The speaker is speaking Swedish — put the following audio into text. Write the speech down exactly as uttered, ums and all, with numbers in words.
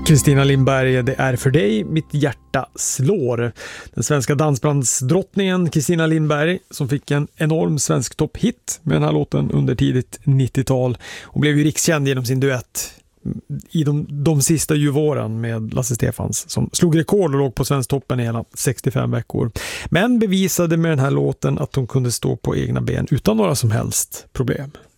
Kristina Lindberg, det är för dig mitt hjärta slår. Den svenska dansbandsdrottningen Kristina Lindberg som fick en enorm svensk topphit med den här låten under tidigt nittiotal och blev ju rikskänd genom sin duett i de, de sista juvåren med Lasse Stefans som slog rekord och låg på svensktoppen i hela sextiofem veckor. Men bevisade med den här låten att hon kunde stå på egna ben utan några som helst problem.